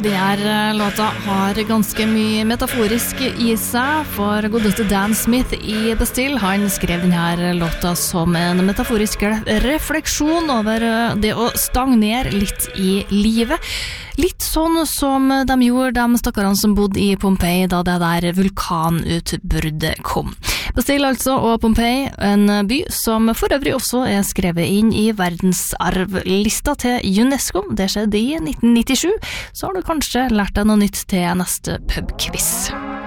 Denne låta har ganske mye metaforisk i seg, for godeste Dan Smith i The Still, han skrev denne låta som en metaforisk refleksjon over det å stagnere litt i livet. Litt sånn som de gjorde, de stakkarene som bodde i Pompeii da det der vulkanutbruddet kom. Bastille altså, og Pompeii, en by som for øvrig også er skrevet inn i verdensarvlista til UNESCO. Det skjedde i 1997, så har du kanskje lært deg noe nytt til neste pubquiz.